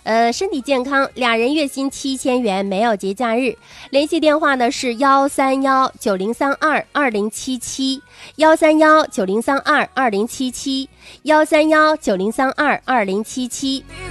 身体健康，俩人月薪7000元，没有节假日。联系电话呢是13190322077，13190322077，13190322077。